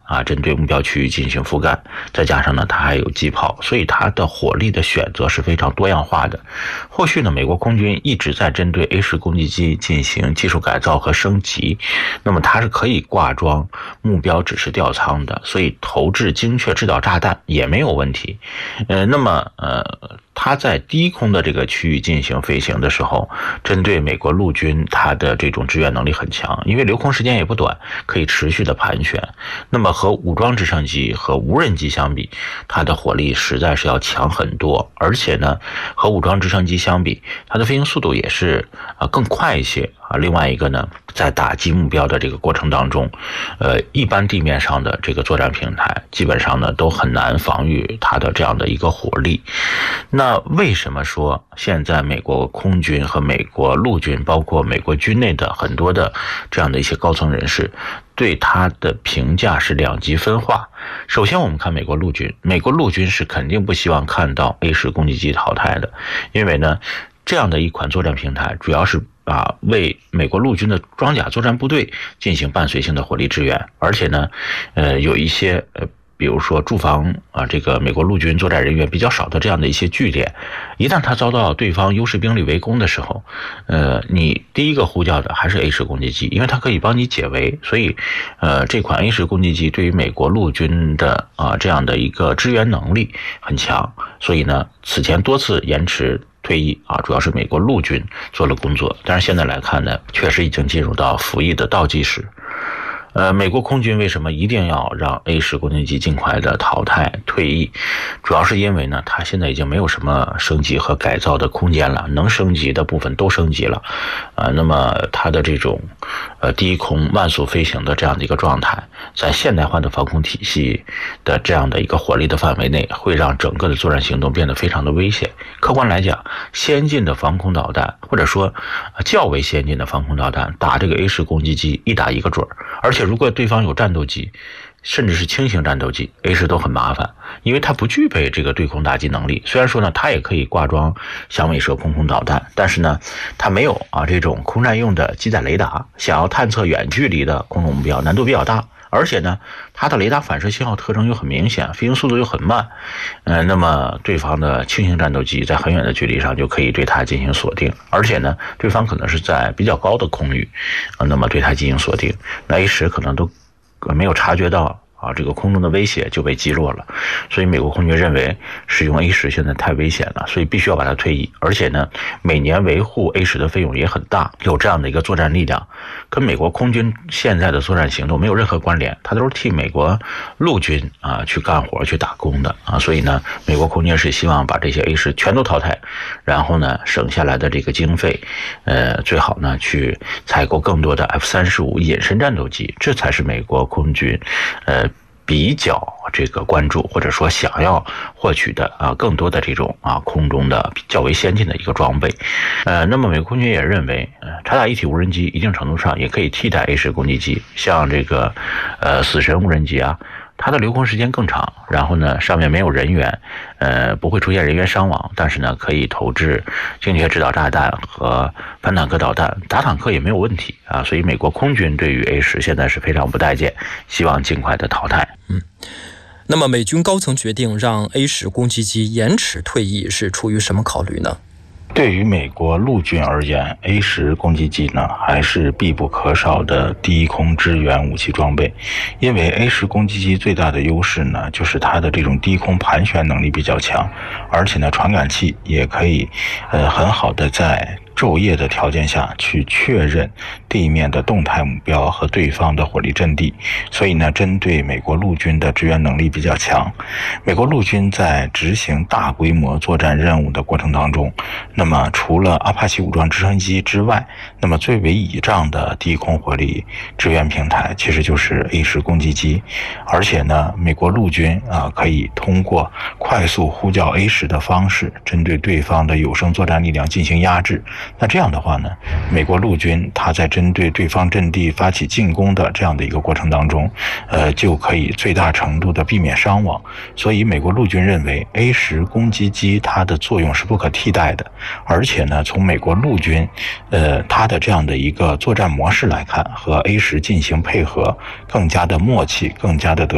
针对目标区域进行覆盖，再加上呢它还有机炮，所以它的火力的选择是非常多样化的。后续呢美国空军一直在针对 A10 攻击机进行技术改造和升级，那么它是可以挂装目标指示吊舱的，所以投掷精确制导炸弹也没有问题。那么它在低空的这个区域进行飞行的时候，针对美国陆军它的这种支援能力很强，因为留空时间也不短，可以持续的盘旋。那么和武装直升机和无人机相比，它的火力实在是要强很多，而且呢和武装直升机相比，它的飞行速度也是更快一些。另外一个呢，在打击目标的这个过程当中，一般地面上的这个作战平台基本上呢都很难防御它的这样的一个火力。那为什么说现在美国空军和美国陆军，包括美国军内的很多的这样的一些高层人士对它的评价是两极分化？首先我们看美国陆军，美国陆军是肯定不希望看到 A10 攻击机淘汰的，因为呢这样的一款作战平台主要是为美国陆军的装甲作战部队进行伴随性的火力支援，而且呢有一些比如说驻防这个美国陆军作战人员比较少的这样的一些据点，一旦他遭到对方优势兵力围攻的时候，你第一个呼叫的还是 A10 攻击机，因为它可以帮你解围。所以这款 A10 攻击机对于美国陆军的这样的一个支援能力很强，所以呢此前多次延迟退役主要是美国陆军做了工作，但是现在来看呢，确实已经进入到服役的倒计时。美国空军为什么一定要让 A10 攻击机尽快的淘汰退役？主要是因为呢，它现在已经没有什么升级和改造的空间了，能升级的部分都升级了。那么它的这种低空慢速飞行的这样的一个状态，在现代化的防空体系的这样的一个火力的范围内，会让整个的作战行动变得非常的危险。客观来讲，先进的防空导弹，或者说较为先进的防空导弹，打这个 A10 攻击机一打一个准，而且如果对方有战斗机，甚至是轻型战斗机 A10 都很麻烦，因为它不具备这个对空打击能力。虽然说呢它也可以挂装响尾蛇空导弹，但是呢它没有这种空战用的机载雷达，想要探测远距离的空中目标难度比较大，而且呢它的雷达反射信号特征又很明显，飞行速度又很慢。那么对方的轻型战斗机在很远的距离上就可以对它进行锁定，而且呢对方可能是在比较高的空域那么对它进行锁定，那 A10 可能都没有察觉到这个空中的威胁就被击落了。所以美国空军认为使用 A10 现在太危险了，所以必须要把它退役。而且呢每年维护 A10 的费用也很大，有这样的一个作战力量跟美国空军现在的作战行动没有任何关联，它都是替美国陆军去干活去打工的所以呢美国空军是希望把这些 A10 全都淘汰，然后呢省下来的这个经费最好呢去采购更多的 F-35隐身战斗机，这才是美国空军比较这个关注或者说想要获取的更多的这种空中的较为先进的一个装备。那么美国空军也认为察打一体无人机一定程度上也可以替代 A10 攻击机，像这个死神无人机它的留空时间更长，然后呢上面没有人员，不会出现人员伤亡，但是呢可以投掷精确制导炸弹和反坦克导弹，打坦克也没有问题所以美国空军对于 A10 现在是非常不待见，希望尽快的淘汰。 那么美军高层决定让 A10 攻击机延迟退役是出于什么考虑呢？ 对于美国陆军而言， A10 攻击机呢还是必不可少的低空支援武器装备。因为 A10 攻击机最大的优势呢就是它的这种低空盘旋能力比较强，而且呢传感器也可以很好的在昼夜的条件下去确认地面的动态目标和对方的火力阵地，所以呢针对美国陆军的支援能力比较强。美国陆军在执行大规模作战任务的过程当中，那么除了阿帕奇武装直升机之外，那么最为倚仗的低空火力支援平台其实就是 A10 攻击机。而且呢美国陆军可以通过快速呼叫 A10 的方式针对对方的有生作战力量进行压制。那这样的话呢，美国陆军它在针对对方阵地发起进攻的这样的一个过程当中，就可以最大程度的避免伤亡。所以美国陆军认为 A10 攻击机它的作用是不可替代的，而且呢，从美国陆军它的这样的一个作战模式来看，和 A10 进行配合更加的默契，更加的得